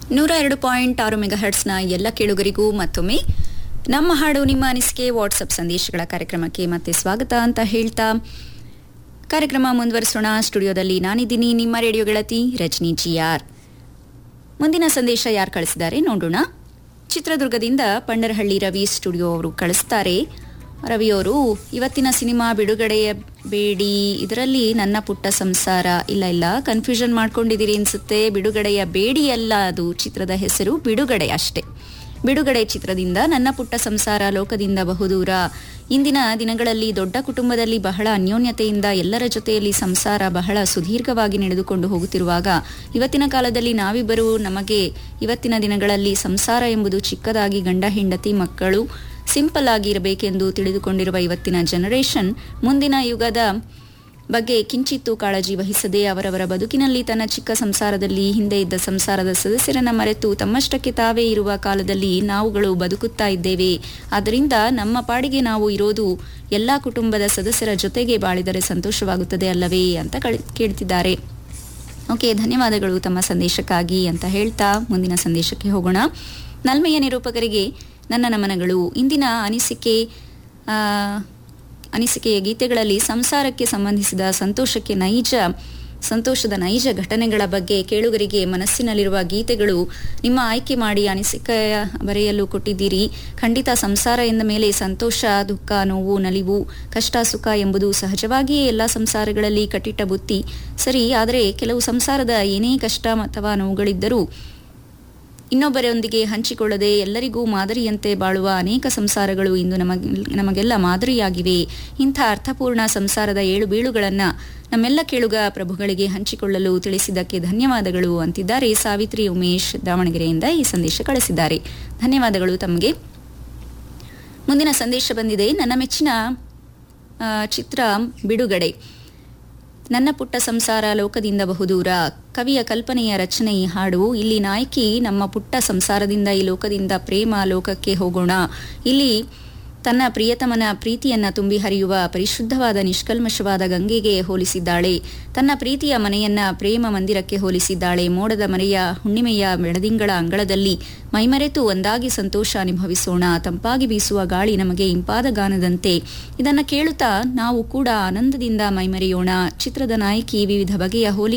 102.6 ಮೆಗಾಹರ್ಟ್ಸ್ನ ಎಲ್ಲ ಕೇಳುಗರಿಗೂ ಮತ್ತೊಮ್ಮೆ ನಮ್ಮ ಹಾಡು ನಿಮ್ಮ ಅನಿಸಿಕೆ ವಾಟ್ಸಪ್ ಸಂದೇಶಗಳ ಕಾರ್ಯಕ್ರಮಕ್ಕೆ ಮತ್ತೆ ಸ್ವಾಗತ ಅಂತ ಹೇಳ್ತಾ ಕಾರ್ಯಕ್ರಮ ಮುಂದುವರಿಸೋಣ. ಸ್ಟುಡಿಯೋದಲ್ಲಿ ನಾನಿದ್ದೀನಿ, ನಿಮ್ಮ ರೇಡಿಯೋ ಗೆಳತಿ ರಜನಿ GR. ಮುಂದಿನ ಸಂದೇಶ ಯಾರು ಕಳಿಸಿದ್ದಾರೆ ನೋಡೋಣ. ಚಿತ್ರದುರ್ಗದಿಂದ ಪಂಡರಹಳ್ಳಿ ರವಿ ಸ್ಟುಡಿಯೋ ಅವರು ಕಳಿಸ್ತಾರೆ. ರವಿಯವರು, ಇವತ್ತಿನ ಸಿನಿಮಾ ಬಿಡುಗಡೆಯ ಬೇಡಿ, ಇದರಲ್ಲಿ ನನ್ನ ಪುಟ್ಟ ಸಂಸಾರ, ಇಲ್ಲ ಕನ್ಫ್ಯೂಷನ್ ಮಾಡ್ಕೊಂಡಿದ್ದೀರಿ ಅನ್ಸುತ್ತೆ. ಬಿಡುಗಡೆಯ ಬೇಡಿ ಅಲ್ಲ, ಅದು ಚಿತ್ರದ ಹೆಸರು ಬಿಡುಗಡೆ ಅಷ್ಟೇ. ಬಿಡುಗಡೆ ಚಿತ್ರದಿಂದ ನನ್ನ ಪುಟ್ಟ ಸಂಸಾರ ಲೋಕದಿಂದ ಬಹುದೂರ. ಇಂದಿನ ದಿನಗಳಲ್ಲಿ ದೊಡ್ಡ ಕುಟುಂಬದಲ್ಲಿ ಬಹಳ ಅನ್ಯೋನ್ಯತೆಯಿಂದ ಎಲ್ಲರ ಜೊತೆಯಲ್ಲಿ ಸಂಸಾರ ಬಹಳ ಸುದೀರ್ಘವಾಗಿ ನಡೆದುಕೊಂಡು ಹೋಗುತ್ತಿರುವಾಗ, ಇವತ್ತಿನ ಕಾಲದಲ್ಲಿ ನಾವಿಬ್ಬರು ನಮಗೆ ಇವತ್ತಿನ ದಿನಗಳಲ್ಲಿ ಸಂಸಾರ ಎಂಬುದು ಚಿಕ್ಕದಾಗಿ ಗಂಡ ಹೆಂಡತಿ ಮಕ್ಕಳು ಸಿಂಪಲ್ ಆಗಿ ಇರಬೇಕೆಂದು ತಿಳಿದುಕೊಂಡಿರುವ ಇವತ್ತಿನ ಜನರೇಷನ್ ಮುಂದಿನ ಯುಗದ ಬಗ್ಗೆ ಕಿಂಚಿತ್ತೂ ಕಾಳಜಿ ವಹಿಸದೆ ಅವರವರ ಬದುಕಿನಲ್ಲಿ ತನ್ನ ಚಿಕ್ಕ ಸಂಸಾರದಲ್ಲಿ ಹಿಂದೆ ಇದ್ದ ಸಂಸಾರದ ಸದಸ್ಯರನ್ನ ಮರೆತು ತಮ್ಮಷ್ಟಕ್ಕೆ ತಾವೇ ಇರುವ ಕಾಲದಲ್ಲಿ ನಾವುಗಳು ಬದುಕುತ್ತಾ ಇದ್ದೇವೆ. ಆದ್ದರಿಂದ ನಮ್ಮ ಪಾಡಿಗೆ ನಾವು ಇರೋದು ಎಲ್ಲಾ ಕುಟುಂಬದ ಸದಸ್ಯರ ಜೊತೆಗೆ ಬಾಳಿದರೆ ಸಂತೋಷವಾಗುತ್ತದೆ ಅಲ್ಲವೇ ಅಂತ ಕೇಳ್ತಿದ್ದಾರೆ. ಓಕೆ, ಧನ್ಯವಾದಗಳು ತಮ್ಮ ಸಂದೇಶಕ್ಕಾಗಿ ಅಂತ ಹೇಳ್ತಾ ಮುಂದಿನ ಸಂದೇಶಕ್ಕೆ ಹೋಗೋಣ. ನಲ್ಮೆಯ ನಿರೂಪಕರಿಗೆ ನನ್ನ ನಮನಗಳು. ಇಂದಿನ ಅನಿಸಿಕೆಯ ಗೀತೆಗಳಲ್ಲಿ ಸಂಸಾರಕ್ಕೆ ಸಂಬಂಧಿಸಿದ ಸಂತೋಷದ ನೈಜ ಘಟನೆಗಳ ಬಗ್ಗೆ ಕೇಳುಗರಿಗೆ ಮನಸ್ಸಿನಲ್ಲಿರುವ ಗೀತೆಗಳು ನಿಮ್ಮ ಆಯ್ಕೆ ಮಾಡಿ ಅನಿಸಿಕೆ ಬರೆಯಲು ಕೊಟ್ಟಿದ್ದೀರಿ. ಖಂಡಿತ ಸಂಸಾರ ಎಂದ ಮೇಲೆ ಸಂತೋಷ, ದುಃಖ, ನೋವು, ನಲಿವು, ಕಷ್ಟ, ಸುಖ ಎಂಬುದು ಸಹಜವಾಗಿಯೇ ಎಲ್ಲ ಸಂಸಾರಗಳಲ್ಲಿ ಕಟ್ಟಿಟ್ಟ ಬುತ್ತಿ. ಸರಿ, ಆದರೆ ಕೆಲವು ಸಂಸಾರದ ಏನೇ ಕಷ್ಟ ಅಥವಾ ನೋವುಗಳಿದ್ದರೂ ಇನ್ನೊಬ್ಬರೊಂದಿಗೆ ಹಂಚಿಕೊಳ್ಳದೆ ಎಲ್ಲರಿಗೂ ಮಾದರಿಯಂತೆ ಬಾಳುವ ಅನೇಕ ಸಂಸಾರಗಳು ಇಂದು ನಮಗೆಲ್ಲ ಮಾದರಿಯಾಗಿವೆ. ಇಂಥ ಅರ್ಥಪೂರ್ಣ ಸಂಸಾರದ ಏಳು ಬೀಳುಗಳನ್ನು ನಮ್ಮೆಲ್ಲ ಕೇಳುಗ ಪ್ರಭುಗಳಿಗೆ ಹಂಚಿಕೊಳ್ಳಲು ತಿಳಿಸಿದ್ದಕ್ಕೆ ಧನ್ಯವಾದಗಳು ಅಂತಿದ್ದಾರೆ ಸಾವಿತ್ರಿ ಉಮೇಶ್ ದಾವಣಗೆರೆಯಿಂದ ಈ ಸಂದೇಶ ಕಳಿಸಿದ್ದಾರೆ. ಧನ್ಯವಾದಗಳು ತಮಗೆ. ಮುಂದಿನ ಸಂದೇಶ ಬಂದಿದೆ. ನನ್ನ ಮೆಚ್ಚಿನ ಚಿತ್ರ ಬಿಡುಗಡೆ. ನನ್ನ ಪುಟ್ಟ ಸಂಸಾರ ಲೋಕದಿಂದ ಬಹುದೂರ. ಕವಿಯ ಕಲ್ಪನೆಯ ರಚನೆ ಈ ಹಾಡು. ಇಲ್ಲಿ ನಾಯಕಿ ನಮ್ಮ ಪುಟ್ಟ ಸಂಸಾರದಿಂದ ಈ ಲೋಕದಿಂದ ಪ್ರೇಮ ಲೋಕಕ್ಕೆ ಹೋಗೋಣ. ಇಲ್ಲಿ ತನ್ನ ಪ್ರಿಯತಮನ ಪ್ರೀತಿಯನ್ನ ತುಂಬಿ ಹರಿಯುವ ಪರಿಶುದ್ಧವಾದ ನಿಷ್ಕಲ್ಮಶವಾದ ಗಂಗೆಗೆ ಹೋಲಿಸಿದ್ದಾಳೆ. ತನ್ನ ಪ್ರೀತಿಯ ಮನೆಯನ್ನ ಪ್ರೇಮ ಮಂದಿರಕ್ಕೆ ಹೋಲಿಸಿದ್ದಾಳೆ. ಮೋಡದ ಮರೆಯ ಹುಣ್ಣಿಮೆಯ ಬೆಳದಿಂಗಳ ಅಂಗಳದಲ್ಲಿ ಮೈಮರೆತು ಒಂದಾಗಿ ಸಂತೋಷ ಅನುಭವಿಸೋಣ. ತಂಪಾಗಿ ಬೀಸುವ ಗಾಳಿ ನಮಗೆ ಇಂಪಾದ ಗಾನದಂತೆ. ಇದನ್ನ ಕೇಳುತ್ತಾ ನಾವು ಕೂಡ ಆನಂದದಿಂದ ಮೈಮರೆಯೋಣ. ಚಿತ್ರದ ನಾಯಕಿ ವಿವಿಧ ಬಗೆಯ ಹೋಲಿಕೆ